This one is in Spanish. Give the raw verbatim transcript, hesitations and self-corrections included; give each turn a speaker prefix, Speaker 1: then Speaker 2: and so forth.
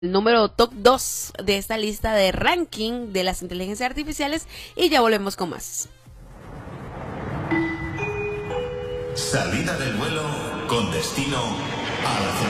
Speaker 1: el número top dos de esta lista de ranking de las inteligencias artificiales y ya volvemos con más.
Speaker 2: Salida del vuelo con destino a la